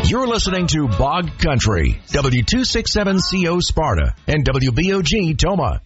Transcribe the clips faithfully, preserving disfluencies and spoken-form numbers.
You're listening to Bog Country, W two sixty-seven C O Sparta and W B O G Toma.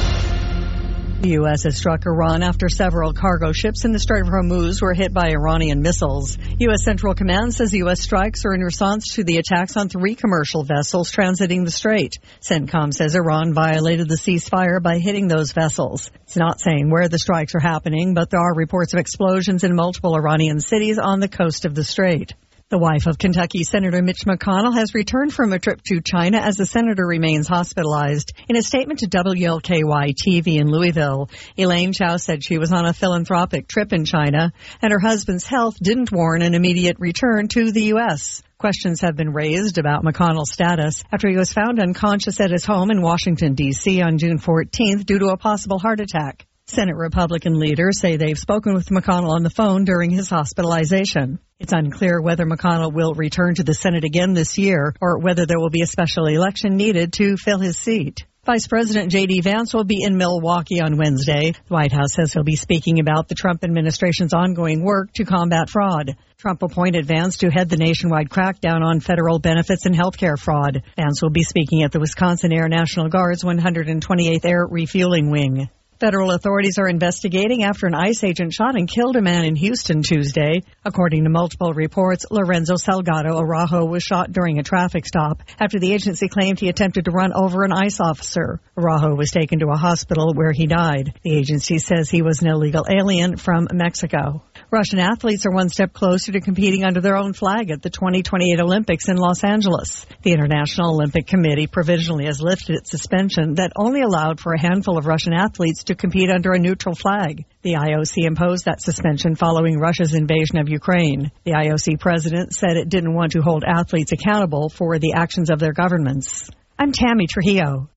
The U S has struck Iran after several cargo ships in the Strait of Hormuz were hit by Iranian missiles. U S Central Command says U S strikes are in response to the attacks on three commercial vessels transiting the strait. CENTCOM says Iran violated the ceasefire by hitting those vessels. It's not saying where the strikes are happening, but there are reports of explosions in multiple Iranian cities on the coast of the strait. The wife of Kentucky Senator Mitch McConnell has returned from a trip to China as the senator remains hospitalized. In a statement to W L K Y T V in Louisville, Elaine Chao said she was on a philanthropic trip in China and her husband's health didn't warrant an immediate return to the U S. Questions have been raised about McConnell's status after he was found unconscious at his home in Washington, D C on June fourteenth due to a possible heart attack. Senate Republican leaders say they've spoken with McConnell on the phone during his hospitalization. It's unclear whether McConnell will return to the Senate again this year or whether there will be a special election needed to fill his seat. Vice President J D. Vance will be in Milwaukee on Wednesday. The White House says he'll be speaking about the Trump administration's ongoing work to combat fraud. Trump appointed Vance to head the nationwide crackdown on federal benefits and health care fraud. Vance will be speaking at the Wisconsin Air National Guard's one hundred twenty-eighth Air Refueling Wing. Federal authorities are investigating after an ICE agent shot and killed a man in Houston Tuesday. According to multiple reports, Lorenzo Salgado Araujo was shot during a traffic stop after the agency claimed he attempted to run over an ICE officer. Araujo was taken to a hospital where he died. The agency says he was an illegal alien from Mexico. Russian athletes are one step closer to competing under their own flag at the twenty twenty-eight Olympics in Los Angeles. The International Olympic Committee provisionally has lifted its suspension that only allowed for a handful of Russian athletes to compete under a neutral flag. The I O C imposed that suspension following Russia's invasion of Ukraine. The I O C president said it didn't want to hold athletes accountable for the actions of their governments. I'm Tammy Trujillo.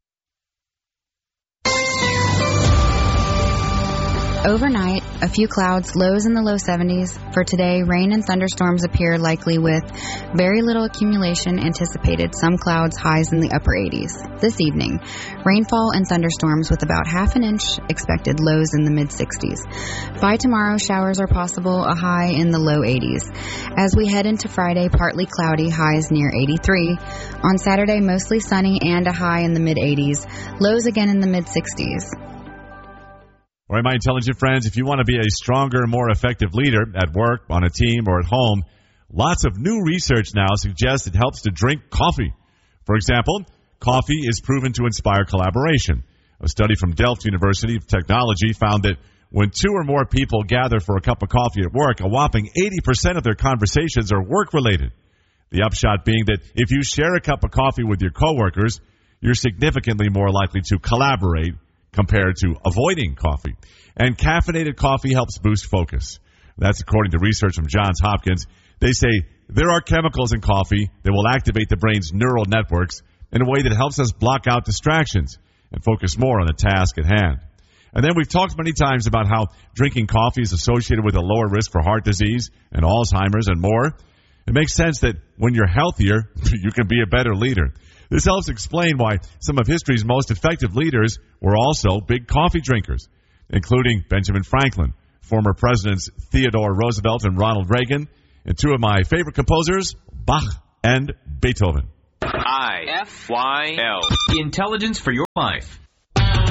Overnight, a few clouds, lows in the low seventies. For today, rain and thunderstorms appear likely with very little accumulation anticipated, some clouds, highs in the upper eighties. This evening, rainfall and thunderstorms with about half an inch expected, lows in the mid-sixties. By tomorrow, showers are possible, a high in the low eighties. As we head into Friday, partly cloudy, highs near eighty-three. On Saturday, mostly sunny and a high in the mid-eighties, lows again in the mid-sixties. All right, my intelligent friends, if you want to be a stronger, more effective leader at work, on a team, or at home, lots of new research now suggests it helps to drink coffee. For example, coffee is proven to inspire collaboration. A study from Delft University of Technology found that when two or more people gather for a cup of coffee at work, a whopping eighty percent of their conversations are work-related. The upshot being that if you share a cup of coffee with your coworkers, you're significantly more likely to collaborate compared to avoiding coffee. And caffeinated coffee helps boost focus. That's according to research from Johns Hopkins. They say there are chemicals in coffee that will activate the brain's neural networks in a way that helps us block out distractions and focus more on the task at hand. And then we've talked many times about how drinking coffee is associated with a lower risk for heart disease and Alzheimer's and more. It makes sense that when you're healthier, you can be a better leader. This helps explain why some of history's most effective leaders were also big coffee drinkers, including Benjamin Franklin, former presidents Theodore Roosevelt and Ronald Reagan, and two of my favorite composers, Bach and Beethoven. I F Y L. Intelligence for your life.